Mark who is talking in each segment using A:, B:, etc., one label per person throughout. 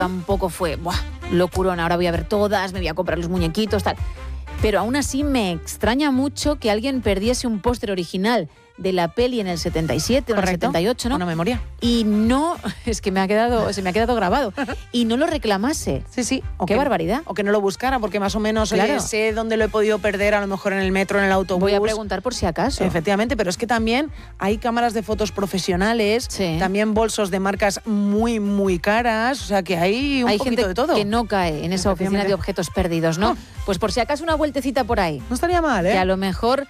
A: tampoco fue, ¡buah!, locurón, ahora voy a ver todas, me voy a comprar los muñequitos, tal. Pero aún así me extraña mucho que alguien perdiese un póster original de la peli en el 77 o en el 78, ¿no?
B: Una memoria.
A: Y no, es que se me ha quedado grabado, y no lo reclamase.
B: Sí.
A: Qué barbaridad.
B: O que no lo buscara, porque más o menos
A: Claro.
B: sé dónde lo he podido perder, a lo mejor en el metro, en el autobús.
A: Voy a preguntar por si acaso.
B: Efectivamente, pero es que también hay cámaras de fotos profesionales,
A: Sí.
B: también bolsos de marcas muy, muy caras, o sea que hay un
A: Hay
B: poquito
A: gente
B: de todo.
A: que no cae en esa oficina de objetos perdidos, ¿no? Pues por si acaso una vueltecita por ahí.
B: No estaría mal, ¿eh?
A: Que a lo mejor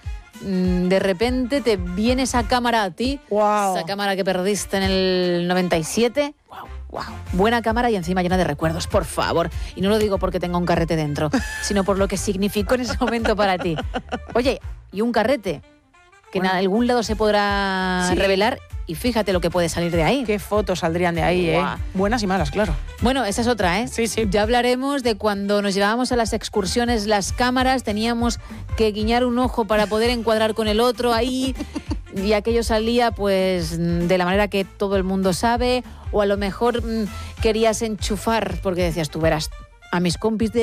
A: de repente te viene esa cámara a ti,
B: Wow.
A: esa cámara que perdiste en el 97. Wow. Buena cámara y encima llena de recuerdos, por favor. Y no lo digo porque tenga un carrete dentro, sino por lo que significó en ese momento para ti. Oye, y un carrete que en algún lado se podrá revelar, y fíjate lo que puede salir de ahí.
B: Qué fotos saldrían de ahí,
A: Guau.
B: Buenas y malas, claro.
A: Bueno, esa es otra, ¿eh?
B: Sí.
A: Ya hablaremos de cuando nos llevábamos a las excursiones las cámaras, teníamos que guiñar un ojo para poder encuadrar con el otro ahí, y aquello salía pues de la manera que todo el mundo sabe, o a lo mejor querías enchufar, porque decías, tú verás, a mis compis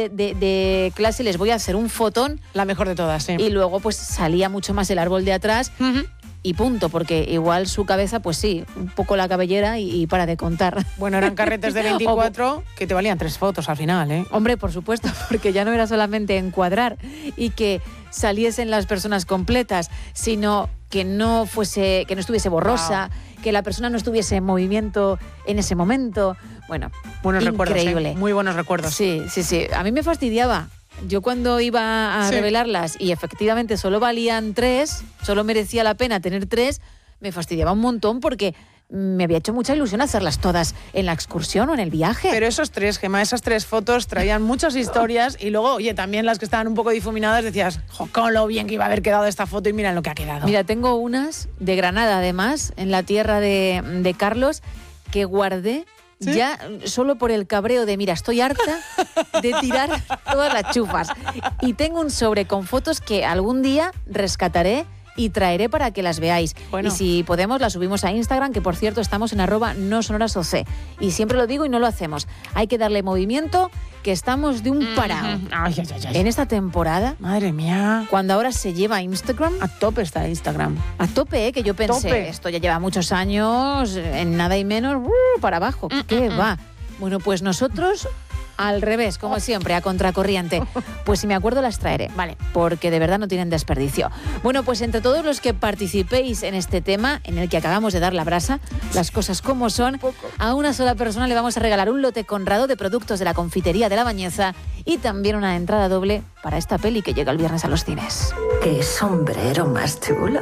A: de clase les voy a hacer un fotón.
B: La mejor de todas, sí.
A: Y luego pues salía mucho más el árbol de atrás. Y punto, porque igual su cabeza, pues sí, un poco la cabellera y para de contar.
B: Bueno, eran carretes de 24 que te valían 3 fotos al final, ¿eh?
A: Hombre, por supuesto, porque ya no era solamente encuadrar y que saliesen las personas completas, sino que no estuviese borrosa, que la persona no estuviese en movimiento en ese momento. Bueno,
B: Buenos
A: increíble.
B: recuerdos, muy buenos recuerdos.
A: Sí. A mí me fastidiaba. Yo cuando iba a revelarlas y efectivamente solo valían 3, solo merecía la pena tener 3, me fastidiaba un montón porque me había hecho mucha ilusión hacerlas todas en la excursión o en el viaje.
B: Pero esos 3, Gemma, esas 3 fotos traían muchas historias y luego, oye, también las que estaban un poco difuminadas decías, con lo bien que iba a haber quedado esta foto y mira lo que ha quedado.
A: Mira, tengo unas de Granada además, en la tierra de Carlos, que guardé. ¿Sí? Ya solo por el cabreo de, mira, estoy harta de tirar todas las chufas. Y tengo un sobre con fotos que algún día rescataré y traeré para que las veáis. Bueno. Y si podemos, las subimos a Instagram, que por cierto estamos en @nosonorasoc. Y siempre lo digo y no lo hacemos. Hay que darle movimiento, que estamos de un parado.
B: Ay.
A: En esta temporada,
B: madre mía,
A: cuando ahora se lleva Instagram.
B: A tope está Instagram.
A: A tope, que yo pensé, esto ya lleva muchos años, en nada y menos, para abajo. ¿Qué va? Bueno, pues nosotros al revés, como siempre, a contracorriente. Pues si me acuerdo las traeré, ¿vale? Porque de verdad no tienen desperdicio. Bueno, pues entre todos los que participéis en este tema, en el que acabamos de dar la brasa, las cosas como son, a una sola persona le vamos a regalar un lote conrado de productos de la confitería de La Bañeza y también una entrada doble para esta peli que llega el viernes a los cines.
C: ¡Qué sombrero más chulo!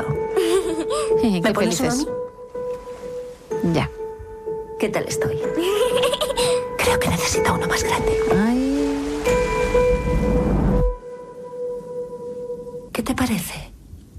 A: Qué felices. Ya.
C: ¿Qué tal estoy? Creo que necesita uno más grande.
A: Ay.
C: ¿Qué te parece?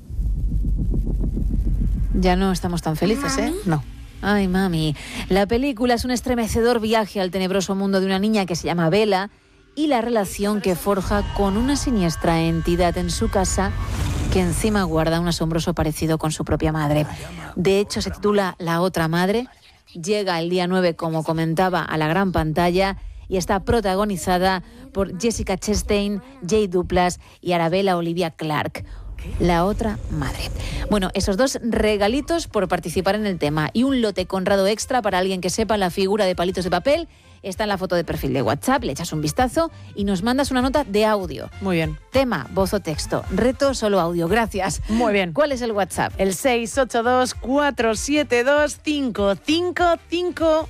A: Ya no estamos tan felices, ¿eh?
B: No.
A: Ay, mami. La película es un estremecedor viaje al tenebroso mundo de una niña que se llama Bella y la relación que forja con una siniestra entidad en su casa que encima guarda un asombroso parecido con su propia madre. De hecho, se titula La otra madre. Llega el día 9, como comentaba, a la gran pantalla y está protagonizada por Jessica Chastain, Jay Duplass y Arabella Olivia Clarke. La otra madre. Bueno, esos 2 regalitos por participar en el tema y un lote conrado extra para alguien que sepa la figura de Palitos de Papel. Está en la foto de perfil de WhatsApp, le echas un vistazo y nos mandas una nota de audio.
B: Muy bien.
A: Tema, voz o texto. Reto, solo audio. Gracias.
B: Muy bien.
A: ¿Cuál es el WhatsApp?
B: El 682-472-555.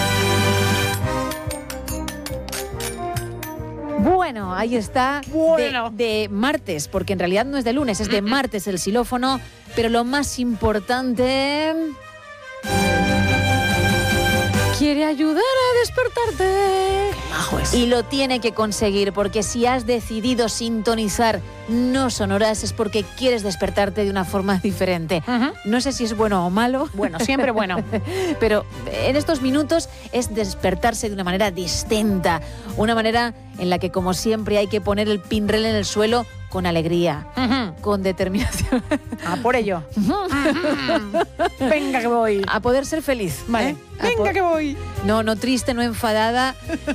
A: Bueno, ahí está.
B: Bueno.
A: De martes, porque en realidad no es de lunes, es de martes el xilófono. Pero lo más importante... quiere ayudar a despertarte.
B: Qué majo es.
A: Y lo tiene que conseguir, porque si has decidido sintonizar No Sonoras es porque quieres despertarte de una forma diferente. No sé si es bueno o malo.
B: Bueno, siempre bueno.
A: Pero en estos minutos es despertarse de una manera distinta. Una manera en la que, como siempre, hay que poner el pinrel en el suelo con alegría, con determinación.
B: A por ello. Venga que voy.
A: A poder ser feliz.
B: Vale.
A: ¿eh?
B: Venga que voy.
A: No triste, no enfadada,